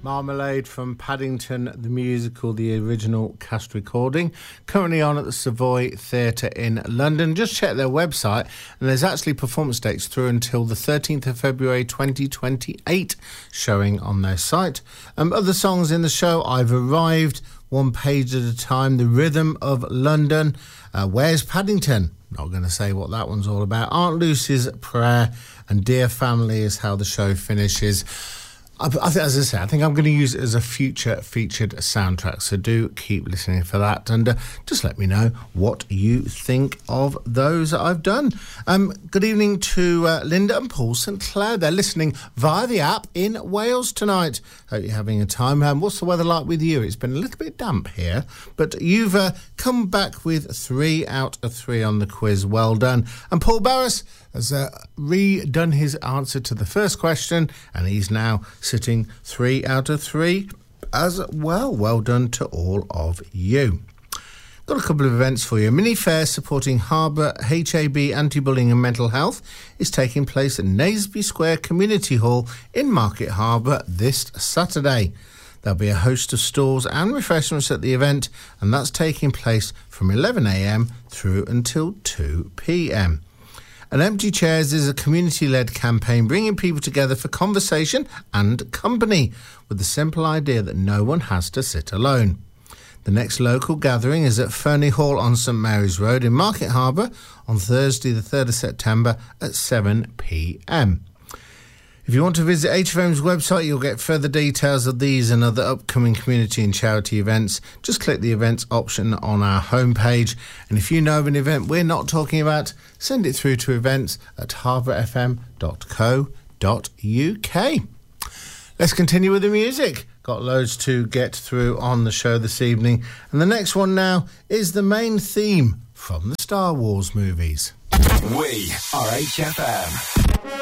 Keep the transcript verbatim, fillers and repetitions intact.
Marmalade from Paddington, the musical, the original cast recording, currently on at the Savoy Theatre in London. Just check their website, and there's actually performance dates through until the thirteenth of February twenty twenty-eight showing on their site. Um, other songs in the show: I've Arrived, One Page at a Time, The Rhythm of London, uh, Where's Paddington? Not going to say what that one's all about. Aunt Lucy's Prayer, and Dear Family is how the show finishes. I, I think, as I say, I think I'm going to use it as a future featured soundtrack, so do keep listening for that, and uh, just let me know what you think of those that I've done. Um, good evening to uh, Linda and Paul Saint Clair. They're listening via the app in Wales tonight. Hope you're having a time. Um, what's the weather like with you? It's been a little bit damp here, but you've uh, come back with three out of three on the quiz. Well done. And Paul Barris has uh, redone his answer to the first question, and he's now sitting three out of three as well. Well done to all of you. Got a couple of events for you. A mini fair supporting Harbour H A B anti-bullying and mental health is taking place at Naseby Square Community Hall in Market Harbour this Saturday. There'll be a host of stalls and refreshments at the event, and that's taking place from eleven a m through until two p m. And Empty Chairs is a community-led campaign bringing people together for conversation and company, with the simple idea that no one has to sit alone. The next local gathering is at Fernie Hall on St Mary's Road in Market Harbour on Thursday the third of September at seven p m. If you want to visit H F M's website, you'll get further details of these and other upcoming community and charity events. Just click the events option on our homepage. And if you know of an event we're not talking about, send it through to events at harbour f m dot co dot u k. Let's continue with the music. Got loads to get through on the show this evening. And the next one now is the main theme from the Star Wars movies. We are H F M.